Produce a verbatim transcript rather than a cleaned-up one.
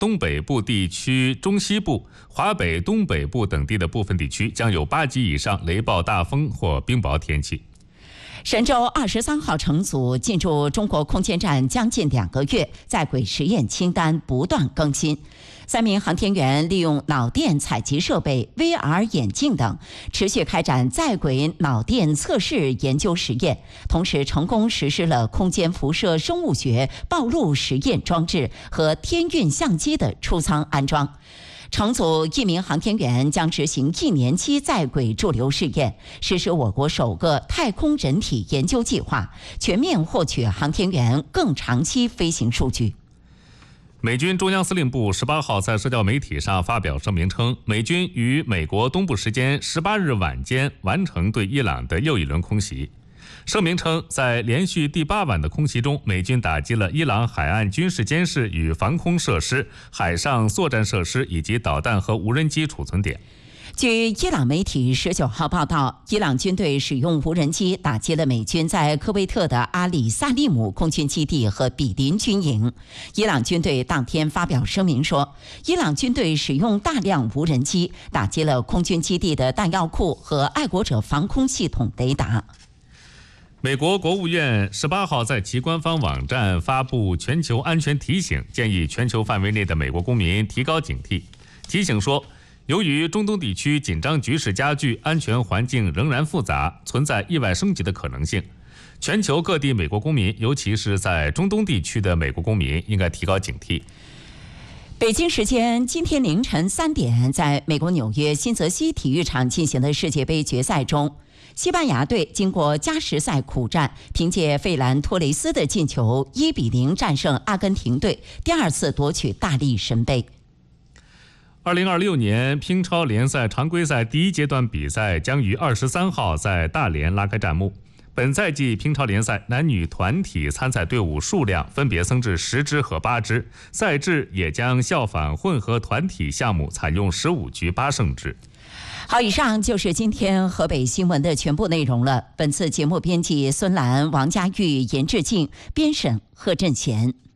东北部地区中西部、华北东北部等地的部分地区将有八级以上雷暴大风或冰雹天气。 神舟二十三号乘组进驻中国空间站将近两个月，在轨实验清单不断更新。三名航天员利用脑电采集设备、V R 眼镜等，持续开展在轨脑电测试研究实验，同时成功实施了空间辐射生物学暴露实验装置和天运相机的出舱安装。乘组一名航天员将执行一年期在轨驻留试验，实施我国首个太空人体研究计划，全面获取航天员更长期飞行数据。 美军中央司令部十八号在社交媒体上发表声明称，美军于美国东部时间十八日晚间完成对伊朗的又一轮空袭。声明称，在连续第八晚的空袭中，美军打击了伊朗海岸军事监视与防空设施、海上作战设施以及导弹和无人机储存点。 据伊朗媒体十九号报道，伊朗军队使用无人机打击了美军在科威特的阿里萨利姆空军基地和比邻军营。伊朗军队当天发表声明说，伊朗军队使用大量无人机打击了空军基地的弹药库和爱国者防空系统雷达。 美国国务院十八号在其官方网站发布全球安全提醒，建议全球范围内的美国公民提高警惕。提醒说，由于中东地区紧张局势加剧，安全环境仍然复杂，存在意外升级的可能性。全球各地美国公民，尤其是在中东地区的美国公民，应该提高警惕。 北京时间今天凌晨三点，在美国纽约新泽西体育场进行的世界杯决赛中，西班牙队经过加时赛苦战，凭借费兰托雷斯的进球一比零战胜阿根廷队，第二次夺取大力神杯。 二零二六年乒超联赛常规赛第一阶段比赛将于二十三号在大连拉开战幕。本赛季乒超联赛男女团体参赛队伍数量分别增至十支和八支，赛制也将效仿混合团体项目，采用十五局八胜制。 好，以上就是今天河北新闻的全部内容了。本次节目编辑孙兰、王佳玉、严志静，编审贺振贤。